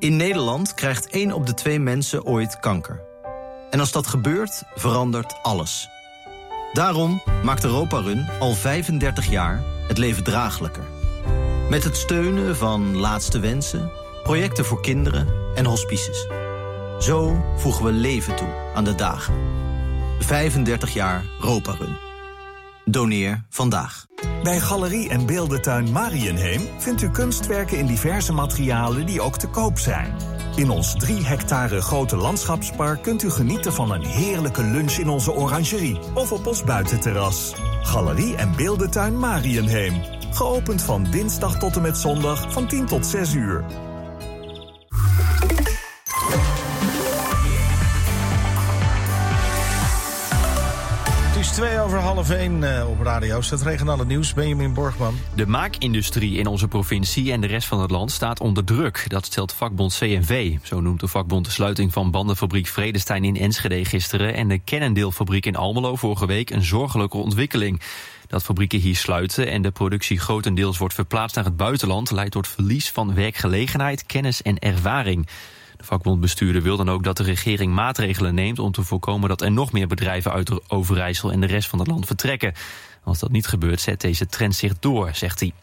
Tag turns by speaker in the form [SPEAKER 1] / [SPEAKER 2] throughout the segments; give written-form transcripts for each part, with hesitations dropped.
[SPEAKER 1] In Nederland krijgt 1 op de 2 mensen ooit kanker. En als dat gebeurt, verandert alles. Daarom maakt Europa Run al 35 jaar het leven draaglijker. Met het steunen van Laatste Wensen, projecten voor kinderen en hospices. Zo voegen we leven toe aan de dagen. 35 jaar Europa Run. Doneer vandaag.
[SPEAKER 2] Bij Galerie en Beeldentuin Mariënheem vindt u kunstwerken in diverse materialen die ook te koop zijn. In ons 3 hectare grote landschapspark kunt u genieten van een heerlijke lunch in onze orangerie of op ons buitenterras. Galerie en Beeldentuin Mariënheem. Geopend van dinsdag tot en met zondag van 10 tot 6 uur.
[SPEAKER 3] Het is 1:02 op Radio. Het regionale nieuws. Benjamin Borgman.
[SPEAKER 4] De maakindustrie in onze provincie en de rest van het land staat onder druk. Dat stelt vakbond CNV. Zo noemt de vakbond de sluiting van bandenfabriek Vredestein in Enschede gisteren en de Cannondale-fabriek in Almelo vorige week een zorgelijke ontwikkeling. Dat fabrieken hier sluiten en de productie grotendeels wordt verplaatst naar het buitenland leidt tot verlies van werkgelegenheid, kennis en ervaring. De vakbondbestuurder wil dan ook dat de regering maatregelen neemt om te voorkomen dat er nog meer bedrijven uit Overijssel en de rest van het land vertrekken. Als dat niet gebeurt, zet deze trend zich door, zegt hij.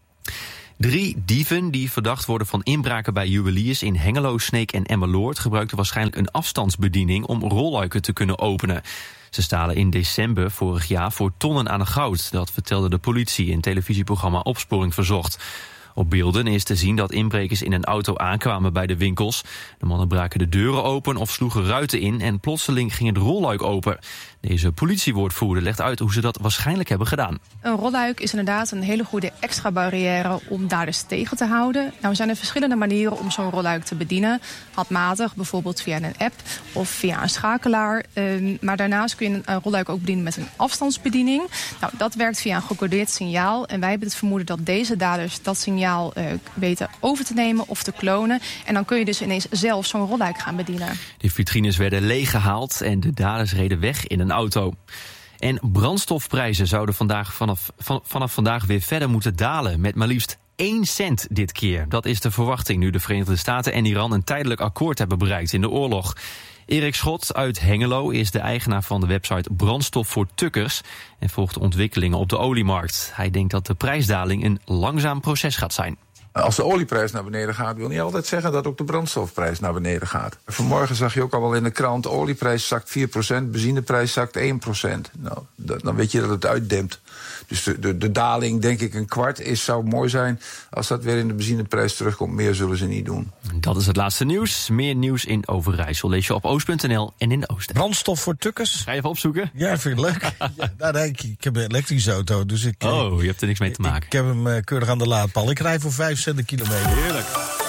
[SPEAKER 4] 3 dieven die verdacht worden van inbraken bij juweliers in Hengelo, Sneek en Emmeloord gebruikten waarschijnlijk een afstandsbediening om rolluiken te kunnen openen. Ze stalen in december vorig jaar voor tonnen aan goud. Dat vertelde de politie in het televisieprogramma Opsporing Verzocht. Op beelden is te zien dat inbrekers in een auto aankwamen bij de winkels. De mannen braken de deuren open of sloegen ruiten in en plotseling ging het rolluik open. Deze politiewoordvoerder legt uit hoe ze dat waarschijnlijk hebben gedaan.
[SPEAKER 5] Een rolluik is inderdaad een hele goede extra barrière om daar dus tegen te houden. Nou, er zijn er verschillende manieren om zo'n rolluik te bedienen. Handmatig, bijvoorbeeld via een app of via een schakelaar. Maar daarnaast kun je een rolluik ook bedienen met een afstandsbediening. Nou, dat werkt via een gecodeerd signaal. En wij hebben het vermoeden dat deze daders dat signaal weten over te nemen of te klonen. En dan kun je dus ineens zelf zo'n rolluik gaan bedienen.
[SPEAKER 4] De vitrines werden leeggehaald en de daders reden weg in een auto. En brandstofprijzen zouden vanaf vandaag weer verder moeten dalen met maar liefst 1 cent dit keer. Dat is de verwachting nu de Verenigde Staten en Iran een tijdelijk akkoord hebben bereikt in de oorlog. Erik Schot uit Hengelo is de eigenaar van de website Brandstof voor Tukkers en volgt de ontwikkelingen op de oliemarkt. Hij denkt dat de prijsdaling een langzaam proces gaat zijn.
[SPEAKER 6] Als de olieprijs naar beneden gaat, wil niet altijd zeggen dat ook de brandstofprijs naar beneden gaat. Vanmorgen zag je ook al wel in de krant, de olieprijs zakt 4%, benzineprijs zakt 1%. Nou, dan weet je dat het uitdempt. Dus de daling, denk ik, 1/4 zou mooi zijn als dat weer in de benzineprijs terugkomt. Meer zullen ze niet doen.
[SPEAKER 4] Dat is het laatste nieuws. Meer nieuws in Overijssel lees je op oost.nl en in de Oosten.
[SPEAKER 3] Brandstof voor tukkers.
[SPEAKER 4] Ga je even opzoeken?
[SPEAKER 3] Ja, vind ik leuk. Ik heb een elektrische auto, dus je
[SPEAKER 4] hebt er niks mee te maken.
[SPEAKER 3] Ik heb hem keurig aan de laadpaal. Ik rij voor 5 cent een kilometer.
[SPEAKER 4] Heerlijk.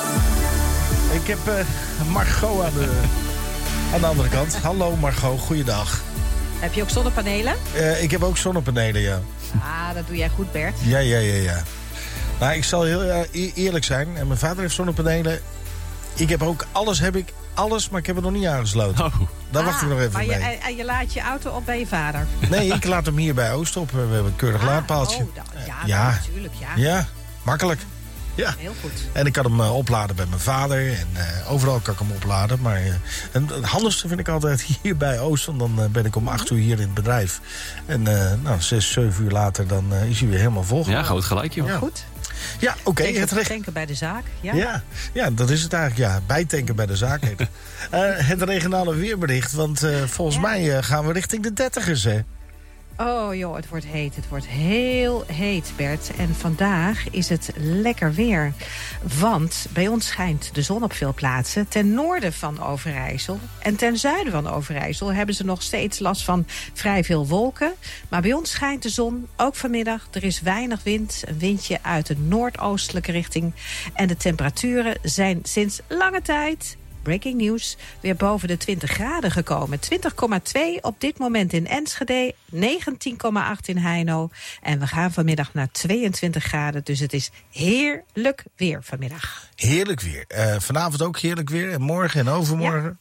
[SPEAKER 3] Ik heb Margot aan de andere kant. Hallo Margot, goeiedag.
[SPEAKER 7] Heb je ook zonnepanelen?
[SPEAKER 3] Ik heb ook zonnepanelen, ja.
[SPEAKER 7] Ah, dat doe jij goed, Bert.
[SPEAKER 3] Ja. Nou, ik zal heel eerlijk zijn. En mijn vader heeft zonnepanelen. Ik heb ook alles, maar ik heb het nog niet aangesloten.
[SPEAKER 4] Oh.
[SPEAKER 3] Daar wacht ik nog even
[SPEAKER 7] maar
[SPEAKER 3] mee.
[SPEAKER 7] En je laat je auto op bij je vader?
[SPEAKER 3] Nee, ik laat hem hier bij Oost op. We hebben een keurig laadpaaltje.
[SPEAKER 7] Natuurlijk, ja.
[SPEAKER 3] Ja, makkelijk. Ja.
[SPEAKER 7] Heel goed.
[SPEAKER 3] En ik kan hem opladen bij mijn vader. En overal kan ik hem opladen. Maar het handigste vind ik altijd hier bij Oost. Want dan ben ik om 8 uur hier in het bedrijf. En 6, 7 uur later dan is hij weer helemaal vol.
[SPEAKER 4] Ja, groot gelijk, joh.
[SPEAKER 7] Ja. Goed.
[SPEAKER 3] Ja, oké.
[SPEAKER 7] Het tanken bij de zaak.
[SPEAKER 3] Ja, dat is het eigenlijk. Ja, bijtanken bij de zaak heet het. Het regionale weerbericht. Want volgens mij gaan we richting de 30ers, hè?
[SPEAKER 7] Oh joh, het wordt heet. Het wordt heel heet, Bert. En vandaag is het lekker weer. Want bij ons schijnt de zon op veel plaatsen. Ten noorden van Overijssel en ten zuiden van Overijssel hebben ze nog steeds last van vrij veel wolken. Maar bij ons schijnt de zon, ook vanmiddag. Er is weinig wind, een windje uit de noordoostelijke richting. En de temperaturen zijn sinds lange tijd, breaking news, weer boven de 20 graden gekomen. 20,2 op dit moment in Enschede, 19,8 in Heino. En we gaan vanmiddag naar 22 graden, dus het is heerlijk weer vanmiddag.
[SPEAKER 3] Heerlijk weer. Vanavond ook heerlijk weer. En morgen en overmorgen?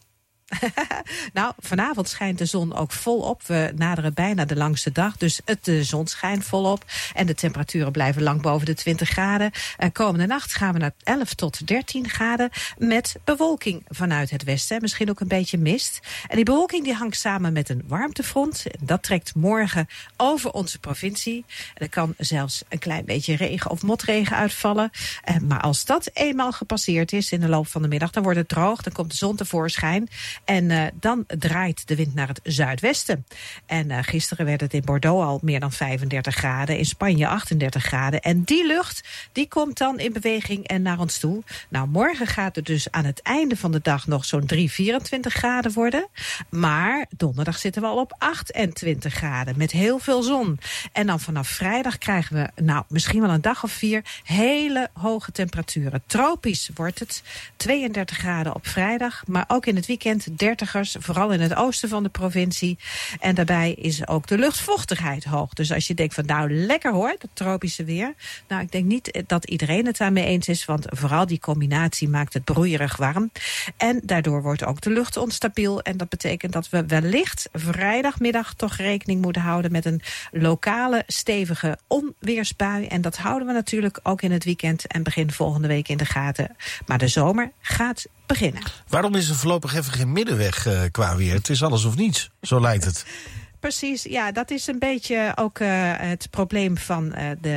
[SPEAKER 7] Nou, vanavond schijnt de zon ook volop. We naderen bijna de langste dag, dus de zon schijnt volop. En de temperaturen blijven lang boven de 20 graden. Komende nacht gaan we naar 11 tot 13 graden... met bewolking vanuit het westen. Misschien ook een beetje mist. En die bewolking die hangt samen met een warmtefront. Dat trekt morgen over onze provincie. En er kan zelfs een klein beetje regen of motregen uitvallen. Maar als dat eenmaal gepasseerd is in de loop van de middag... dan wordt het droog, dan komt de zon tevoorschijn... En dan draait de wind naar het zuidwesten. En gisteren werd het in Bordeaux al meer dan 35 graden. In Spanje 38 graden. En die lucht die komt dan in beweging en naar ons toe. Nou, morgen gaat het dus aan het einde van de dag nog zo'n 24 graden worden. Maar donderdag zitten we al op 28 graden. Met heel veel zon. En dan vanaf vrijdag krijgen we misschien wel een dag of 4 hele hoge temperaturen. Tropisch wordt het. 32 graden op vrijdag. Maar ook in het weekend 30ers, vooral in het oosten van de provincie. En daarbij is ook de luchtvochtigheid hoog. Dus als je denkt van nou lekker hoor, dat tropische weer. Nou, ik denk niet dat iedereen het daarmee eens is. Want vooral die combinatie maakt het broeierig warm. En daardoor wordt ook de lucht onstabiel. En dat betekent dat we wellicht vrijdagmiddag toch rekening moeten houden met een lokale stevige onweersbui. En dat houden we natuurlijk ook in het weekend en begin volgende week in de gaten. Maar de zomer gaat beginnen.
[SPEAKER 3] Waarom is er voorlopig even geen middenweg qua weer? Het is alles of niets, zo lijkt het.
[SPEAKER 7] Precies, ja, dat is een beetje ook het probleem van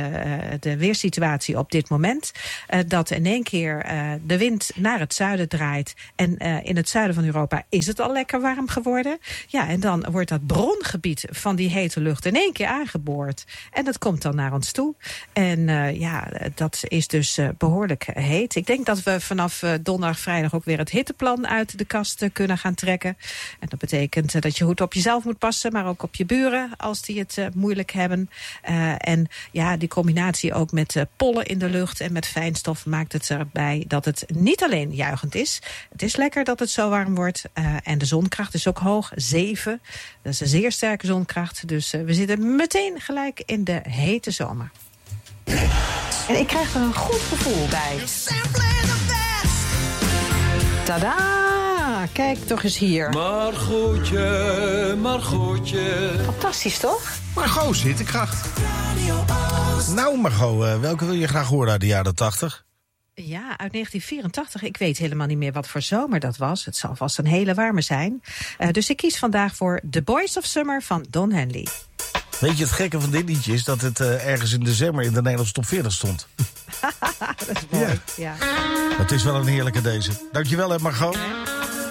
[SPEAKER 7] de weersituatie op dit moment. Dat in één keer de wind naar het zuiden draait. En in het zuiden van Europa is het al lekker warm geworden. Ja, en dan wordt dat brongebied van die hete lucht in één keer aangeboord. En dat komt dan naar ons toe. En dat is dus behoorlijk heet. Ik denk dat we vanaf donderdag, vrijdag ook weer het hitteplan uit de kast kunnen gaan trekken. En dat betekent dat je goed op jezelf moet passen, maar ook op je buren als die het moeilijk hebben. En ja, die combinatie ook met pollen in de lucht en met fijnstof maakt het erbij dat het niet alleen juichend is. Het is lekker dat het zo warm wordt. En de zonkracht is ook hoog, 7. Dat is een zeer sterke zonkracht. Dus we zitten meteen gelijk in de hete zomer. En ik krijg er een goed gevoel bij. Tadaa! Kijk toch eens hier.
[SPEAKER 8] Margotje.
[SPEAKER 7] Fantastisch, toch?
[SPEAKER 3] Margot zit in kracht. Nou Margot, welke wil je graag horen uit de jaren 80?
[SPEAKER 7] Ja, uit 1984. Ik weet helemaal niet meer wat voor zomer dat was. Het zal vast een hele warme zijn. Dus ik kies vandaag voor The Boys of Summer van Don Henley.
[SPEAKER 3] Weet je, het gekke van dit liedje is dat het ergens in december in de Nederlandse top 40 stond.
[SPEAKER 7] Dat is mooi, ja.
[SPEAKER 3] Het is wel een heerlijke deze. Dankjewel hè Margot.